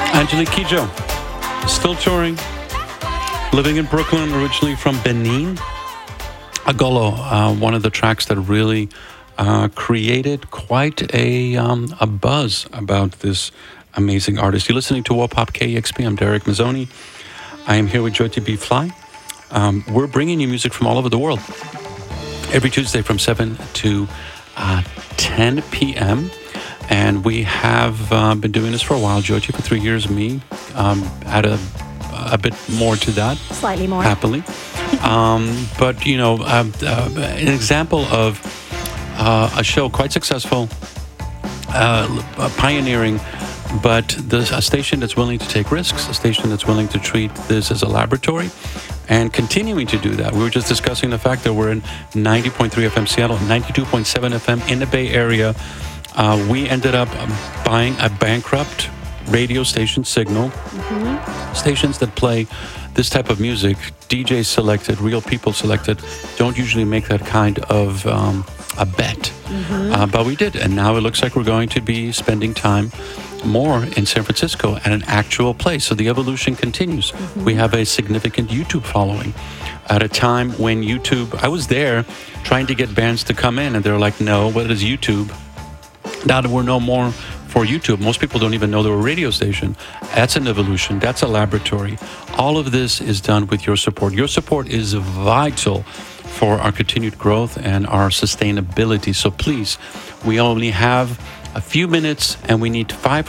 Angelique Kidjo, still touring, living in Brooklyn, originally from Benin. Agolo, one of the tracks that really created quite a buzz about this amazing artist. You're listening to WOPOP KEXP. I'm Derek Mazzoni. I am here with Jyoti B. Fly. We're bringing you music from all over the world every Tuesday from 7 to 10 p.m. And we have been doing this for a while. Jyoti for 3 years, me add a bit more to that. Slightly more. Happily. But, you know, an example of a show quite successful, pioneering, but a station that's willing to take risks, a station that's willing to treat this as a laboratory, and continuing to do that. We were just discussing the fact that we're in 90.3 FM Seattle, 92.7 FM in the Bay Area. We ended up buying a bankrupt radio station, Signal. Stations that play this type of music, DJ selected, real people selected, don't usually make that kind of a bet. But we did, and now it looks like we're going to be spending time more in San Francisco at an actual place. So the evolution continues. We have a significant YouTube following. At a time when YouTube, I was there trying to get bands to come in, and they're like, no, what is YouTube? Now that we're no more for YouTube, most people don't even know they're a radio station. That's an evolution. That's a laboratory. All of this is done with your support. Your support is vital for our continued growth and our sustainability. So please, we only have a few minutes and we need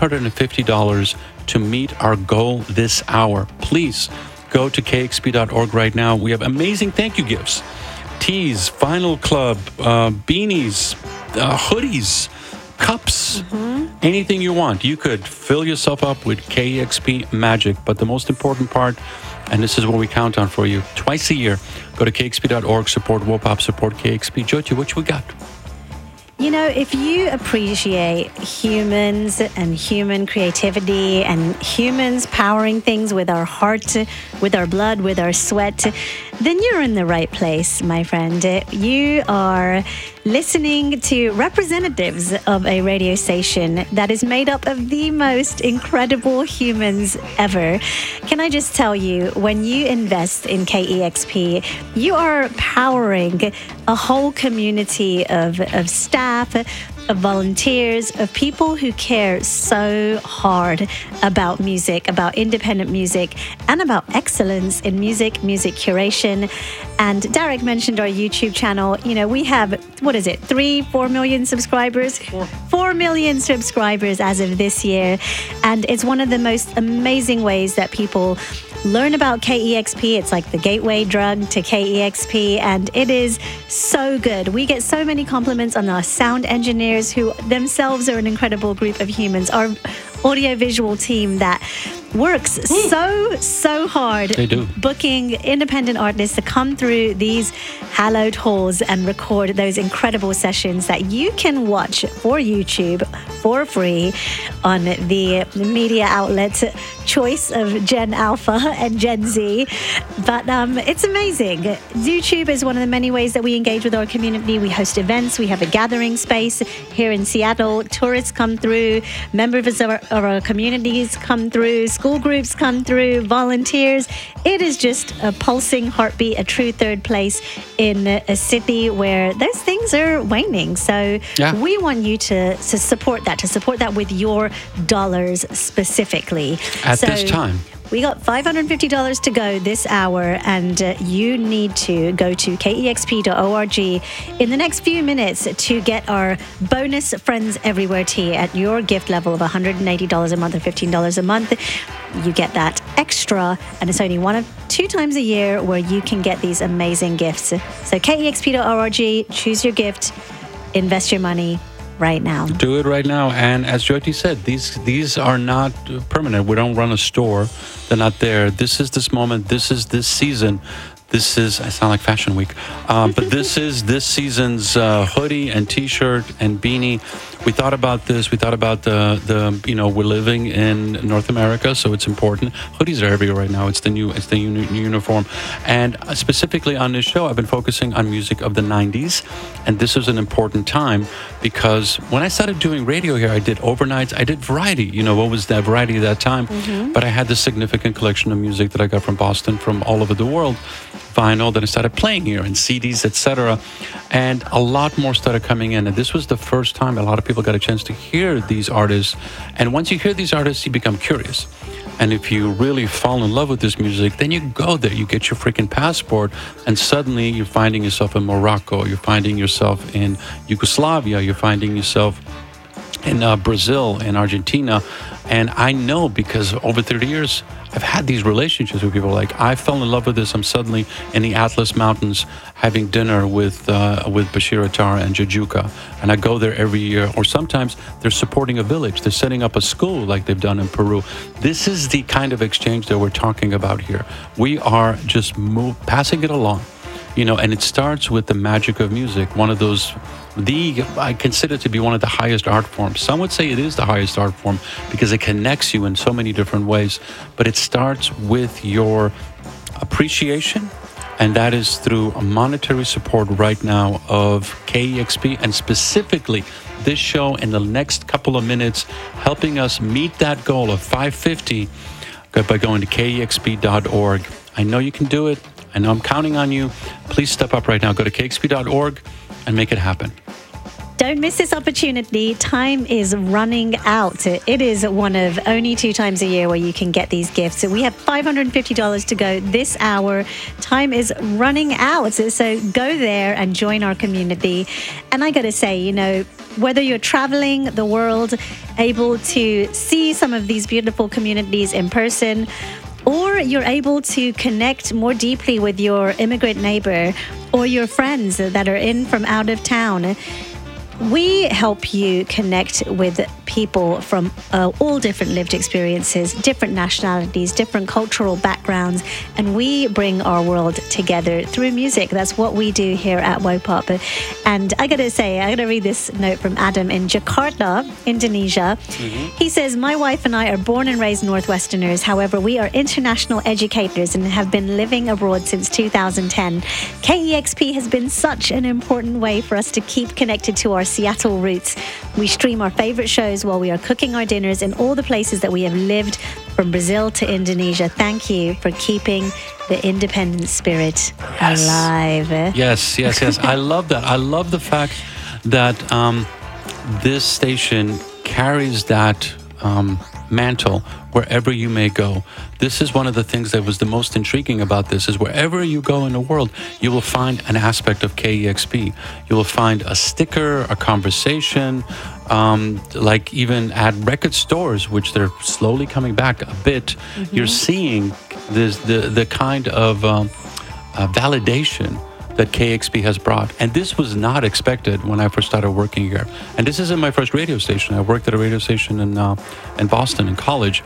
$550 to meet our goal this hour. Please go to kexp.org right now. We have amazing thank you gifts. Tees, Vinyl Club, beanies, hoodies, cups, anything you want. You could fill yourself up with KEXP magic. But the most important part, and this is what we count on for you, twice a year, go to kexp.org, support WOPOP, support KEXP. Jyoti, what we got? You know, if you appreciate humans and human creativity and humans powering things with our heart, with our blood, with our sweat, then you're in the right place, my friend. You are listening to representatives of a radio station that is made up of the most incredible humans ever. Can I just tell you, when you invest in KEXP, you are powering a whole community of staff, of volunteers, of people who care so hard about music, about independent music, and about excellence in music curation. And Derek mentioned our YouTube channel. You know, we have, 4 million subscribers? 4 million subscribers as of this year. And it's one of the most amazing ways that people learn about KEXP. It's like the gateway drug to KEXP, and it is so good. We get so many compliments on our sound engineers, who themselves are an incredible group of humans. Our audiovisual team that works so hard. They do. Booking independent artists to come through these hallowed halls and record those incredible sessions that you can watch for YouTube for free on the media outlet choice of Gen Alpha and Gen Z. But it's amazing. YouTube is one of the many ways that we engage with our community. We host events. We have a gathering space here in Seattle. Tourists come through. Members of our communities come through. School groups come through. Volunteers. It is just a pulsing heartbeat, a true third place in a city where those things are waning. So we want you to support that with your dollars specifically. At this time. We got $550 to go this hour, and you need to go to kexp.org in the next few minutes to get our bonus Friends Everywhere tee at your gift level of $180 a month or $15 a month. You get that extra, and it's only 1 or 2 times a year where you can get these amazing gifts. So kexp.org, choose your gift, invest your money right now. Do it right now. And as Jyoti said, these are not permanent. We don't run a store. They're not there. This is this moment. This is this season This is, I sound like Fashion Week, but this is this season's hoodie and T-shirt and beanie. We thought about this. We thought about the we're living in North America, so it's important. Hoodies are everywhere right now. It's the new uniform. And specifically on this show, I've been focusing on music of the 90s. And this is an important time because when I started doing radio here, I did overnights. I did variety. What was that variety at that time? Mm-hmm. But I had this significant collection of music that I got from Boston, from all over the world. Vinyl that I started playing here and CDs, etc. And a lot more started coming in. And this was the first time a lot of people got a chance to hear these artists. And once you hear these artists, you become curious. And if you really fall in love with this music, then you go there, you get your freaking passport, and suddenly you're finding yourself in Morocco, you're finding yourself in Yugoslavia, you're finding yourself in Brazil, in Argentina. And I know because over 30 years, I've had these relationships with people. Like, I fell in love with this. I'm suddenly in the Atlas Mountains having dinner with Bashir Attar and Jajuka. And I go there every year. Or sometimes they're supporting a village. They're setting up a school like they've done in Peru. This is the kind of exchange that we're talking about here. We are just passing it along. And it starts with the magic of music. One of those, I consider it to be one of the highest art forms. Some would say it is the highest art form because it connects you in so many different ways. But it starts with your appreciation, and that is through a monetary support right now of KEXP, and specifically this show in the next couple of minutes, helping us meet that goal of $550 by going to KEXP.org. I know you can do it. I know I'm counting on you. Please step up right now. Go to KEXP.org and make it happen. Don't miss this opportunity. Time is running out. It is one of only 2 times a year where you can get these gifts. So we have $550 to go this hour. Time is running out. So go there and join our community. And I got to say, whether you're traveling the world, able to see some of these beautiful communities in person, or you're able to connect more deeply with your immigrant neighbor or your friends that are in from out of town, we help you connect with people from all different lived experiences, different nationalities, different cultural backgrounds, and we bring our world together through music. That's what we do here at WOPOP. And I gotta read this note from Adam in Jakarta, Indonesia. Mm-hmm. He says, my wife and I are born and raised Northwesterners. However, we are international educators and have been living abroad since 2010. KEXP has been such an important way for us to keep connected to our Seattle roots. We stream our favorite shows while we are cooking our dinners in all the places that we have lived, from Brazil to Indonesia. Thank you for keeping the independent spirit alive. Yes. I love that. I love the fact that this station carries that mantle wherever you may go. This is one of the things that was the most intriguing about this, is wherever you go in the world, you will find an aspect of KEXP. You will find a sticker, a conversation, like even at record stores, which they're slowly coming back a bit. Mm-hmm. You're seeing this, the kind of validation that KEXP has brought. And this was not expected when I first started working here. And this isn't my first radio station. I worked at a radio station in Boston in college.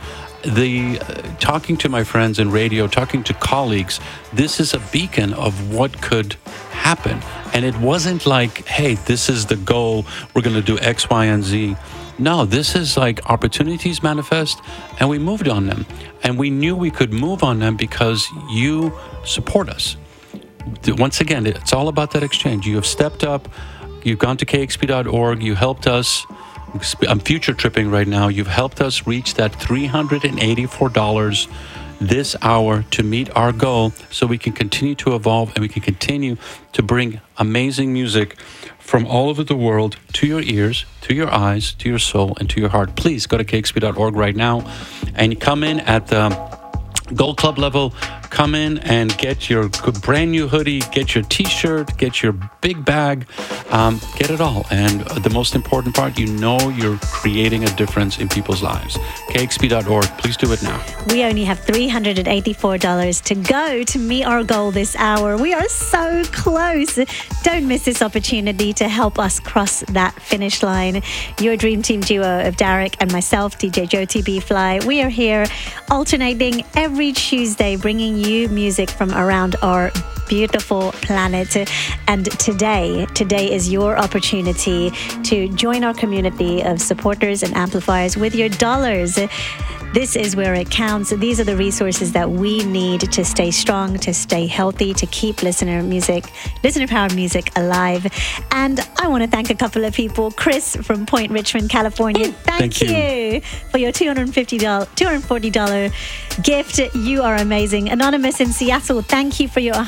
Talking to my friends in radio, talking to colleagues, this is a beacon of what could happen. And it wasn't like, hey, this is the goal, we're going to do X, Y, and Z. No, this is like opportunities manifest, and we moved on them. And we knew we could move on them because you support us. Once again, it's all about that exchange. You have stepped up. You've gone to KEXP.org. You helped us. I'm future tripping right now. You've helped us reach that $384 this hour to meet our goal, so we can continue to evolve and we can continue to bring amazing music from all over the world to your ears, to your eyes, to your soul, and to your heart. Please go to KEXP.org right now and come in at the Gold Club level. Come in and get your brand new hoodie, get your t-shirt, get your big bag, get it all. And the most important part, you're creating a difference in people's lives. KEXP.org, please do it now. We only have $384 to go to meet our goal this hour. We are so close. Don't miss this opportunity to help us cross that finish line. Your dream team duo of Derek and myself, DJ Jyoti B. Fly. We are here alternating every Tuesday, bringing you you music from around our beautiful planet. And today is your opportunity to join our community of supporters and amplifiers with your dollars. This is where it counts. These are the resources that we need to stay strong, to stay healthy, to keep listener powered music alive. And I want to thank a couple of people. Chris from Point Richmond, California. Thank you for your $240 gift. You are amazing. Anonymous in Seattle, thank you for your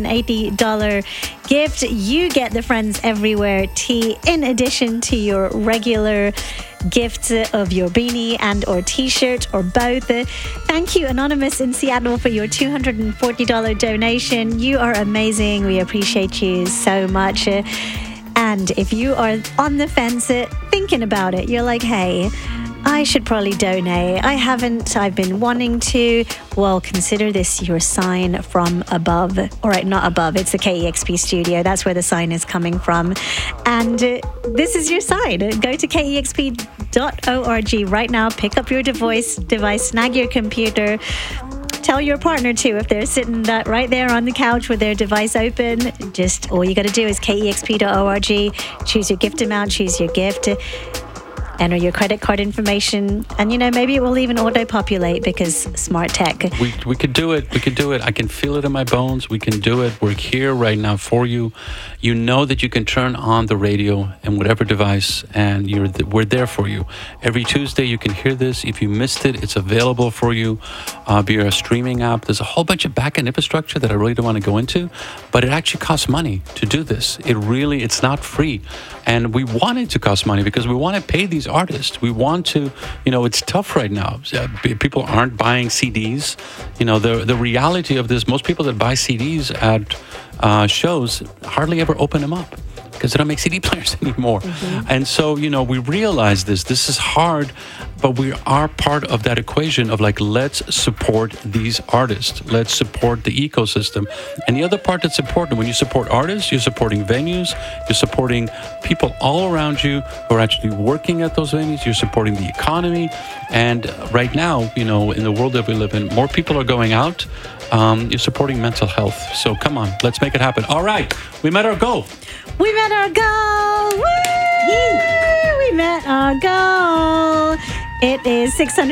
$180 gift. You get the Friends Everywhere tee in addition to your regular gift of your beanie and or t-shirt or both. Thank you, Anonymous in Seattle, for your $240 donation. You are amazing. We appreciate you so much. And if you are on the fence thinking about it, you're like, hey, I should probably donate. I've been wanting to. Well, consider this your sign from above. All right, not above. It's the KEXP studio. That's where the sign is coming from. And this is your sign. Go to KEXP.org right now. Pick up your device, snag your computer. Tell your partner too, if they're sitting right there on the couch with their device open. Just all you got to do is KEXP.org. Choose your gift amount, choose your gift. Enter your credit card information, and maybe it will even auto-populate because smart tech. We could do it. We could do it. I can feel it in my bones. We can do it. We're here right now for you. You know that you can turn on the radio and whatever device, and we're there for you. Every Tuesday you can hear this. If you missed it, it's available for you via a streaming app. There's a whole bunch of back-end infrastructure that I really don't want to go into, but it actually costs money to do this. It's not free, and we want it to cost money because we want to pay these artists. We want to, it's tough right now. People aren't buying CDs. The reality of this, most people that buy CDs at shows hardly ever open them up because they don't make CD players anymore. Mm-hmm. And so, we realize this is hard, but we are part of that equation of let's support these artists. Let's support the ecosystem. And the other part that's important, when you support artists, you're supporting venues, you're supporting people all around you who are actually working at those venues, you're supporting the economy. And right now, in the world that we live in, more people are going out. You're supporting mental health. So come on, let's make it happen. All right, we met our goal. We met our goal. Woo! We met our goal. It is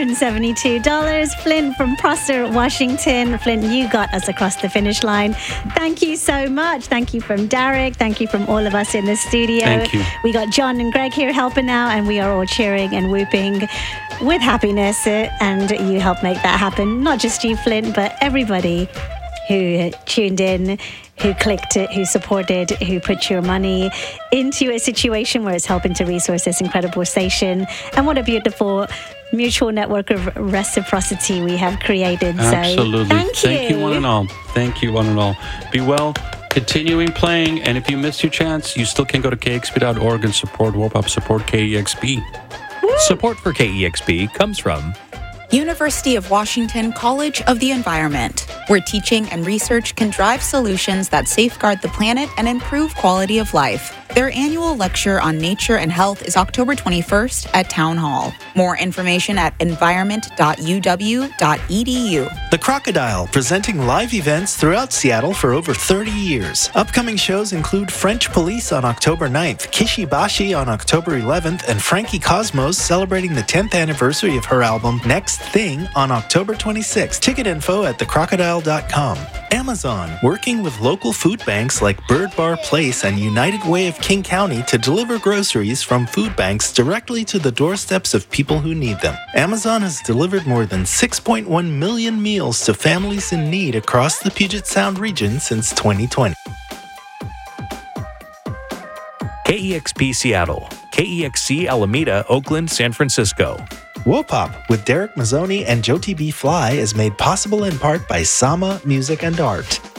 $672. Flint from Prosser, Washington. Flint, you got us across the finish line. Thank you so much. Thank you from Derek. Thank you from all of us in the studio. Thank you. We got John and Greg here helping out, and we are all cheering and whooping with happiness. And you help make that happen. Not just you, Flint, but everybody who tuned in, who clicked it, who supported, who put your money into a situation where it's helping to resource this incredible station. And what a beautiful mutual network of reciprocity we have created. Absolutely. So thank you one and all. Thank you one and all. Be well. Continuing playing. And if you missed your chance, you still can go to KEXP.org and support WOPOP, support KEXP. Woo! Support for KEXP comes from University of Washington College of the Environment, where teaching and research can drive solutions that safeguard the planet and improve quality of life. Their annual lecture on nature and health is October 21st at Town Hall. More information at environment.uw.edu. The Crocodile, presenting live events throughout Seattle for over 30 years. Upcoming shows include French Police on October 9th, Kishibashi on October 11th, and Frankie Cosmos celebrating the 10th anniversary of her album Next Thing on October 26th. Ticket info at thecrocodile.com. Amazon, working with local food banks like Bird Bar Place and United Way of King County to deliver groceries from food banks directly to the doorsteps of people who need them. Amazon has delivered more than 6.1 million meals to families in need across the Puget Sound region since 2020. KEXP Seattle, KEXC Alameda, Oakland, San Francisco. WOPOP with Derek Mazzoni and Jyoti B. Fly is made possible in part by Sama Music and Art.